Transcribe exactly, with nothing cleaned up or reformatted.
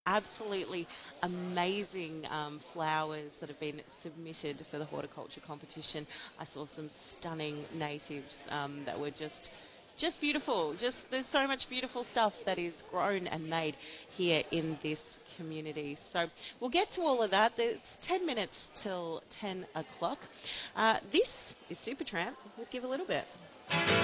Absolutely amazing um, flowers that have been submitted for the horticulture competition. I saw some stunning natives um, that were just just beautiful. Just there's so much beautiful stuff that is grown and made here in this community. So we'll get to all of that. There's ten minutes till ten o'clock. Uh, this is Supertramp. We'll give a little bit.